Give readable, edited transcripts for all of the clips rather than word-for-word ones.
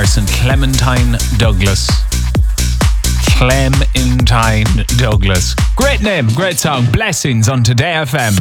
Carson. Clementine Douglas. Clementine Douglas. Great name, great song. Blessings on Today FM.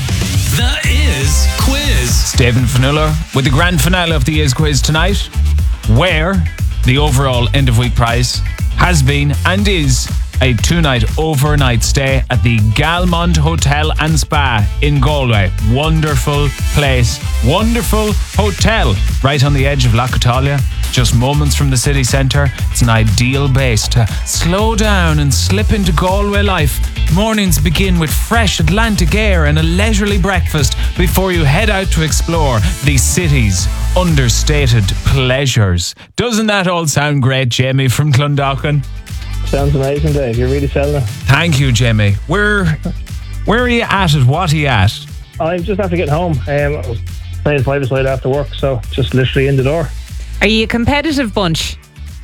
The Is Quiz. It's David Fanula with the grand finale of the Is Quiz tonight, where the overall end of week prize has been and is a 2-night overnight stay at the Galmont Hotel and Spa in Galway. Wonderful place, wonderful hotel right on the edge of Lochatalia, just moments from the city centre. It's an ideal base to slow down and slip into Galway life. Mornings begin with fresh Atlantic air and a leisurely breakfast before you head out to explore the city's understated pleasures. Doesn't that all sound great, Jamie from Clondalkin? Sounds amazing, Dave. You're really selling it. Thank you, Jamie. Where are you at it? What are you at? I'm just after getting home. I was playing five-a-side after work, so just literally in the door. Are you a competitive bunch?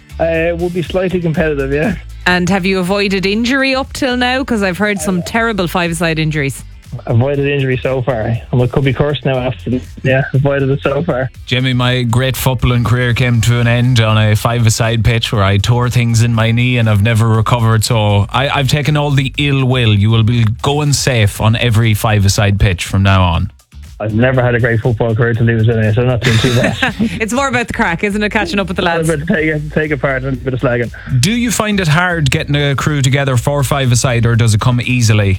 Would be slightly competitive, yeah. And have you avoided injury up till now? Because I've heard some terrible five-a-side injuries. Avoided injury so far. I could be cursed now after avoided it so far. Jamie, my great footballing career came to an end on a five-a-side pitch where I tore things in my knee and I've never recovered. So I've taken all the ill will. You will be going safe on every five-a-side pitch from now on. I've never had a great football career to lose anyway, so I'm not doing too bad. It's more about the crack, isn't it? Catching up with the lads. A bit to take apart and a bit of slagging. Do you find it hard getting a crew together for five-a-side, or does it come easily?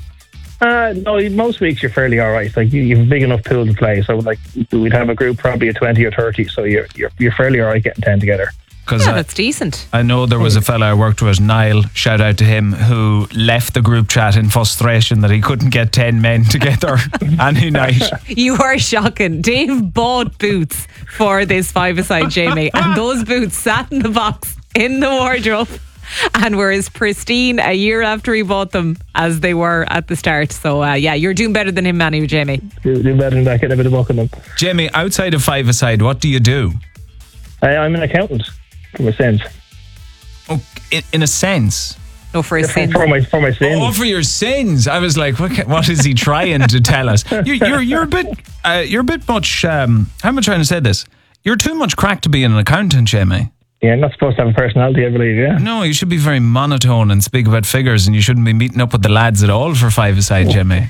No, most weeks you're fairly all right. Like you have a big enough pool to play, so like we'd have a group probably of 20 or 30, so you're fairly all right getting 10 together. Yeah, that's decent. I know there was a fella I worked with, Niall, shout out to him, who left the group chat in frustration that he couldn't get 10 men together any night. You are shocking. Dave bought boots for this five-a-side, Jamie, and those boots sat in the box in the wardrobe and were as pristine a year after he bought them as they were at the start. So you're doing better than him, Manny, Jamie. Do better than that, getting a bit of buck in them. Jamie, outside of five-a-side, what do you do? I'm an accountant, for my sins. Oh, in a sense? No, for his sins. For my sins. Oh, for your sins. I was like, what is he trying to tell us? You're a bit much, how am I trying to say this? You're too much crack to be an accountant, Jamie. Yeah, I'm not supposed to have a personality, I believe, yeah. No, you should be very monotone and speak about figures, and you shouldn't be meeting up with the lads at all for five-a-side, Jamie.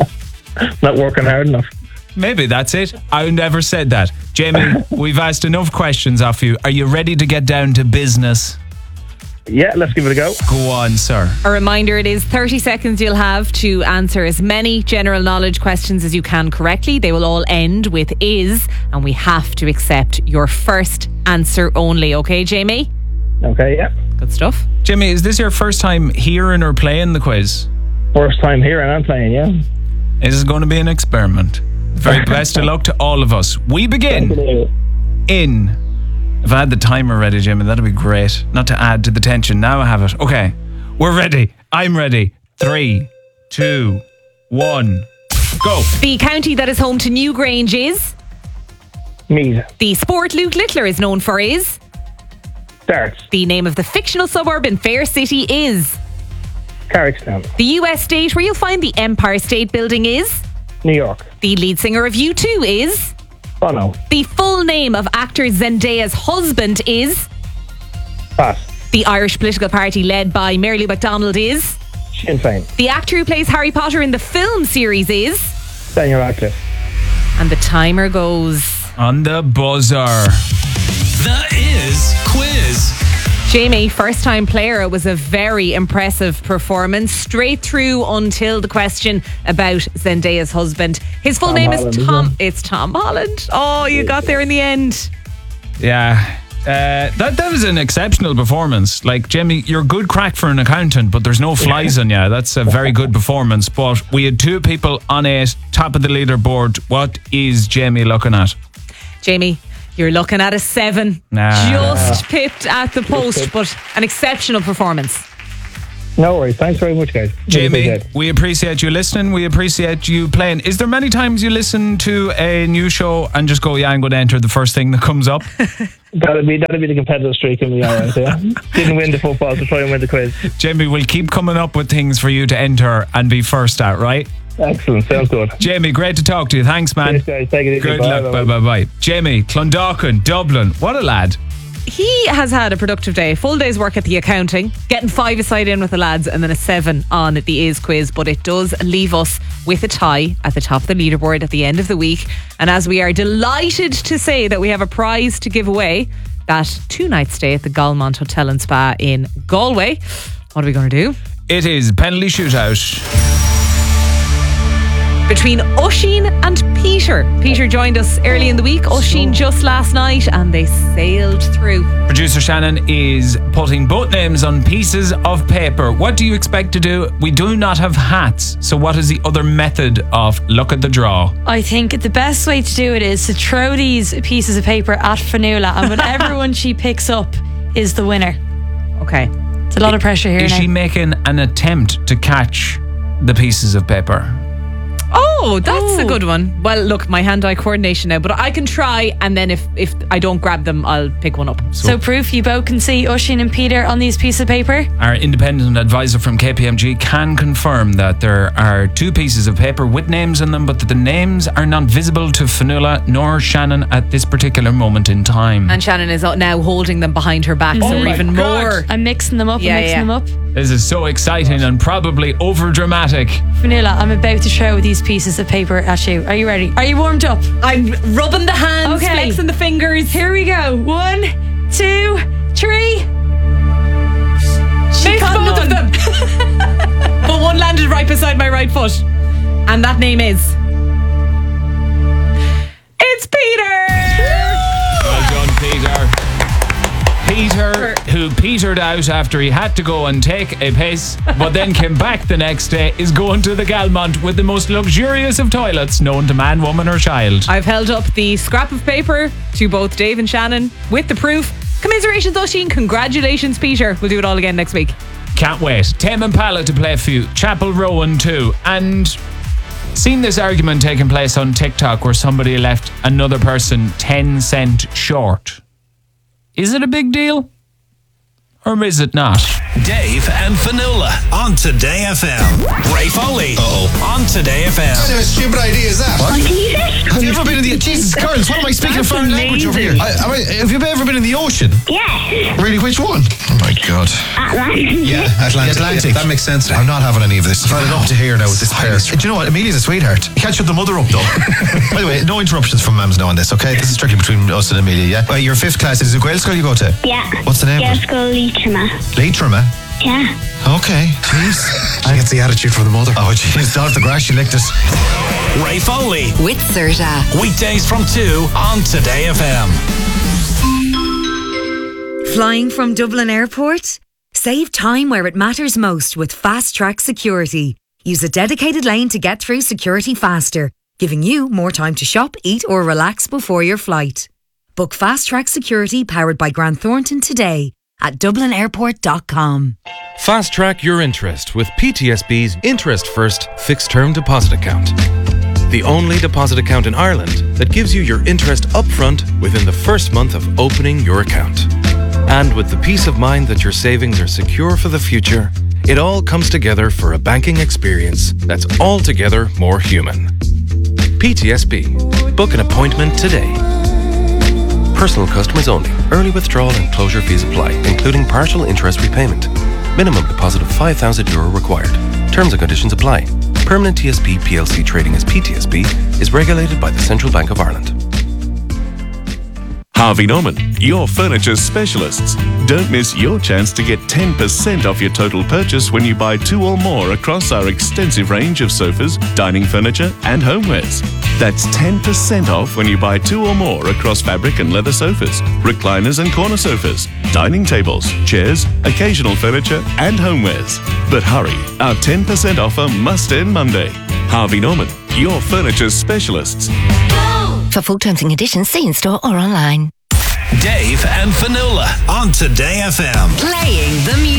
Not working hard enough. Maybe that's it. I never said that. Jamie, we've asked enough questions off you. Are you ready to get down to business? Yeah, let's give it a go. Go on, sir. A reminder, it is 30 seconds you'll have to answer as many general knowledge questions as you can correctly. They will all end with is, and we have to accept your first answer only. Okay, Jamie? Okay, yeah. Good stuff. Jamie, is this your first time hearing or playing the quiz? First time here and I'm playing, yeah. This is going to be an experiment. Very best of luck to all of us. We begin in... If I had the timer ready, Jimmy, that'd be great. Not to add to the tension. Now I have it. Okay. We're ready. I'm ready. 3, 2, 1. Go. The county that is home to Newgrange is? Meath. The sport Luke Littler is known for is? Darts. The name of the fictional suburb in Fair City is? Carrickstown. The US state where you'll find the Empire State Building is? New York. The lead singer of U2 is? Bono. The full name of actor Zendaya's husband is? Pass. The Irish political party led by Mary Lou McDonald is? Sinn Féin. The actor who plays Harry Potter in the film series is? Daniel Radcliffe. And the timer goes... On the buzzer. The Is Quiz. Jamie, first-time player, was a very impressive performance, straight through until the question about Zendaya's husband. His full name is Tom. It's Tom Holland. Oh, you got there in the end. Yeah. That was an exceptional performance. Like, Jamie, you're good crack for an accountant, but there's no flies on you. That's a very good performance. But we had two people on it, top of the leaderboard. What is Jamie looking at? Jamie, you're looking at a 7. Just pipped at the post, but an exceptional performance. No worries. Thanks very much, guys. Jamie, we appreciate you listening. We appreciate you playing. Is there many times you listen to a new show and just go, yeah, I'm going to enter the first thing that comes up? That'll be the competitive streak in me, all right, yeah. Didn't win the football to try and win the quiz. Jamie, we'll keep coming up with things for you to enter and be first at, right? Excellent, sounds good. Jamie, great to talk to you. Thanks, man. Cheers, guys. Take it easy. Good luck. Bye. Jamie, Clondalkin, Dublin. What a lad. he has had a productive day. Full day's work at the accounting, getting 5-a-side in with the lads, and then a 7 on the Is quiz. But it does leave us with a tie at the top of the leaderboard at the end of the week. And as we are delighted to say that we have a prize to give away, that 2-night stay at the Galmont Hotel and Spa in Galway. What are we going to do? It is penalty shootout between Oisín and Peter. Peter joined us early in the week, Oisín just last night, and they sailed through. Producer Shannon is putting both names on pieces of paper. What do you expect to do? We do not have hats, so what is the other method of luck at the draw? I think the best way to do it is to throw these pieces of paper at Fionnuala, and whatever one she picks up is the winner. Okay. It's a lot of pressure here Is now. she making an attempt to catch the pieces of paper? Oh, that's a good one. Well, look, my hand-eye coordination now, but I can try, and then if I don't grab them, I'll pick one up. So proof you both can see Oisín and Peter on these pieces of paper? Our independent advisor from KPMG can confirm that there are 2 pieces of paper with names on them, but that the names are not visible to Fionnuala nor Shannon at this particular moment in time. And Shannon is now holding them behind her back, so we're even more. I'm mixing them up, them up. This is so exciting and probably over-dramatic. Fionnuala, I'm about to throw these pieces of paper at you. Are you ready? Are you warmed up? I'm rubbing the hands, flexing the fingers. Here we go. 1, 2, 3. She caught both of them. But one landed right beside my right foot. And that name is... It's Peter! Well done, Peter. Peter, who petered out after he had to go and take a piss, but then came back the next day, is going to the Galmont with the most luxurious of toilets known to man, woman or child. I've held up the scrap of paper to both Dave and Shannon with the proof. Commiserations, Oisín. Congratulations, Peter. We'll do it all again next week. Can't wait. Tame Impala to play for you. Chapel Rowan too. And seen this argument taking place on TikTok where somebody left another person 10 cent short. Is it a big deal? Or is it not? Dave and Fionnuala on Today FM. Ray Foley on Today FM. What kind of a stupid idea is that? What? Have you ever been in the... Jesus, girls, what am I speaking a foreign language over here? Have you ever been in the ocean? Yes. Really, which one? Oh my God. Atlantic. Yeah, Atlantic. That makes sense. I'm not having any of this. I've had enough to hear now with this pair. Do you know what? Amelia's a sweetheart. You can't shut the mother up, though. By the way, no interruptions from Mams now on this, okay? This is strictly between us and Amelia, yeah? You're 5th class. Is it Gael school you go to? Yeah. What's the name of it? Gael Leitrim. Leitrim, eh? Yeah. Okay. Jeez. She gets the attitude from the mother. Oh, jeez. Down the grass, she licked us. Ray Foley. With Serta. Weekdays from 2 on Today FM. Flying from Dublin Airport? Save time where it matters most with Fast Track Security. Use a dedicated lane to get through security faster, giving you more time to shop, eat or relax before your flight. Book Fast Track Security powered by Grant Thornton today at dublinairport.com. Fast track your interest with PTSB's Interest First Fixed Term Deposit Account. The only deposit account in Ireland that gives you your interest upfront within the first month of opening your account. And with the peace of mind that your savings are secure for the future, it all comes together for a banking experience that's altogether more human. PTSB. Book an appointment today. Personal customers only. Early withdrawal and closure fees apply, including partial interest repayment. Minimum deposit of €5,000 required. Terms and conditions apply. Permanent TSB PLC trading as PTSB is regulated by the Central Bank of Ireland. Harvey Norman, your furniture specialists. Don't miss your chance to get 10% off your total purchase when you buy 2 or more across our extensive range of sofas, dining furniture and homewares. That's 10% off when you buy 2 or more across fabric and leather sofas, recliners and corner sofas, dining tables, chairs, occasional furniture and homewares. But hurry, our 10% offer must end Monday. Harvey Norman, your furniture specialists. For full terms and conditions, see in store or online. Dave and Fionnuala on Today FM. Playing the music.